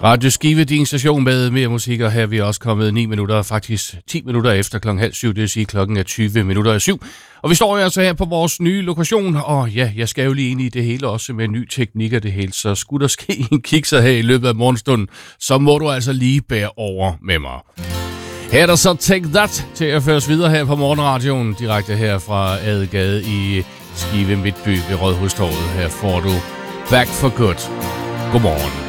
Radio Skive, din station med mere musik, og her er vi også kommet 9 minutter, faktisk 10 minutter efter 6:30, det vil sige klokken er 7:20. Og vi står altså her på vores nye lokation, og ja, jeg skal jo lige ind i det hele også med ny teknik og det hele, så skulle der ske en kikser her i løbet af morgenstunden, så må du altså lige bære over med mig. Her er der så Take That til at føre os videre her på morgenradioen, direkte her fra Adegade i Skive Midtby ved Rådhustorvet. Her får du Back for Good. Godmorgen.